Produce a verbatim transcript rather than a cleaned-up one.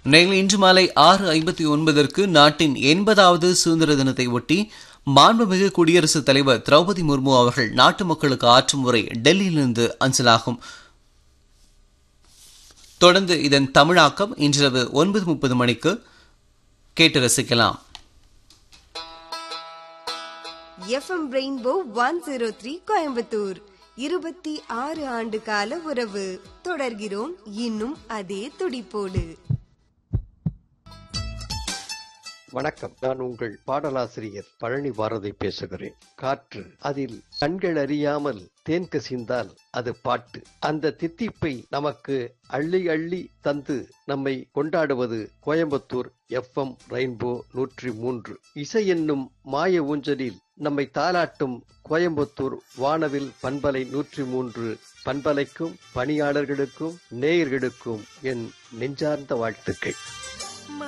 நேரில் இன்று மாலை ஆறு ஐம்பத்தி ஒன்பதற்கு நாட்டின் எண்பதாவது சுதந்திர தினத்தை ஒட்டி மாண்புமிகு குடியரசுத் தலைவர் திரௌபதி முர்மு அவர்கள் நாட்டு மக்களுக்கு ஆற்றும் உரை டெல்லியிலிருந்து அஞ்சலாகும். தொடர்ந்து இதன் தமிழாக்கம் இன்றிரவு ஒன்பது முப்பது மணிக்கு கேட்டு ரசிக்கலாம். FM rainbow one zero three Coimbatore இருபத்தி ஆறு ஆண்டு கால உறவு. தொடர்கிறோம் இன்னும் அதே துடிப்போடு. வணக்கம், நான் உங்கள் பாடலாசிரியர் பழனி பாரதி பேசுகிறேன். காற்று, அதில் கண்கள் அறியாமல் தேன் கசிந்தால் அது பாட்டு. அந்த தித்திப்பை நமக்கு அள்ளி அள்ளி தந்து நம்மை கொண்டாடுவது கோயம்புத்தூர் எஃப்எம் ரெயின்போ நூற்றி மூன்று. இசை என்னும் மாய ஊஞ்சலில் நம்மை தாலாட்டும் கோயம்புத்தூர் வானவில் பண்பலை நூற்றி மூன்று பண்பலைக்கும் பணியாளர்களுக்கும் நேயர்களுக்கும் என் நெஞ்சார்ந்த வாழ்த்துக்கள்.